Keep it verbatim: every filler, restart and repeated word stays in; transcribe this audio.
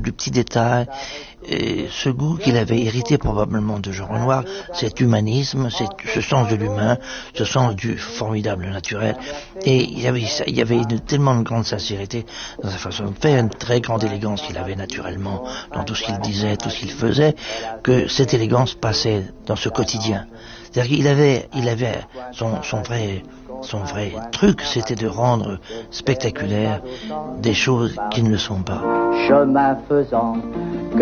de petits détails. Et ce goût qu'il avait hérité probablement de Jean Renoir, cet humanisme, ce sens de l'humain, ce sens du formidable naturel. Et il y avait, il y avait une, tellement de grande sincérité dans sa façon de faire, une très grande élégance qu'il avait naturellement dans tout ce qu'il disait, tout ce qu'il faisait, que cette élégance passait dans ce quotidien. C'est-à-dire qu'il avait, il avait son, son vrai, son vrai truc, c'était de rendre spectaculaire des choses qui ne le sont pas. Chemin faisant, que